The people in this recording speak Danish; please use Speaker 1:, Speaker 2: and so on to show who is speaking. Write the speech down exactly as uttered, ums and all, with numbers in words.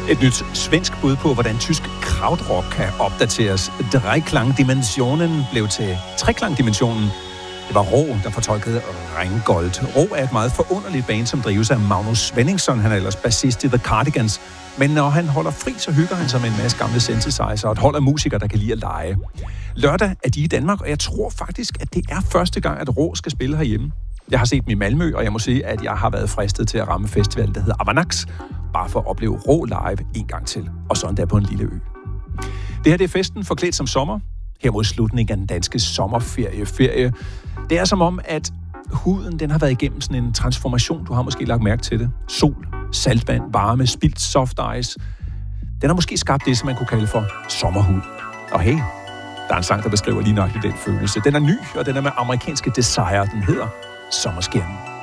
Speaker 1: Et nyt svensk bud på, hvordan tysk krautrock kan opdateres. Dreiklangdimensionen blev til treklangdimensionen. Det var Rå, der fortolkede Rheingold. Rå er et meget forunderligt band, som drives af Magnus Svenningsson. Han er ellers bassist i The Cardigans. Men når han holder fri, så hygger han sig med en masse gamle synthesizer og et hold af musikere, der kan lide at lege. Lørdag er de i Danmark, og jeg tror faktisk, at det er første gang, at Rå skal spille herhjemme. Jeg har set dem i Malmø, og jeg må sige, at jeg har været fristet til at ramme festival, der hedder Avanax, bare for at opleve Rå live en gang til, og sådan der på en lille ø. Det her det er festen forklædt som sommer, her mod slutningen af den danske sommerferie. Ferie. Det er som om, at huden den har været igennem sådan en transformation. Du har måske lagt mærke til det. Sol, saltvand, varme, spildt soft ice. Den har måske skabt det, som man kunne kalde for sommerhud. Og hey, der er en sang, der beskriver lige nok den følelse. Den er ny, og den er med amerikanske Desire. Den hedder Sommerskærmen.